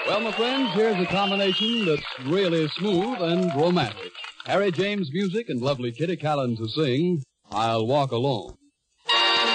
Well, my friends, here's a combination that's really smooth and romantic. Harry James music and lovely Kitty Callan to sing, I'll Walk Alone.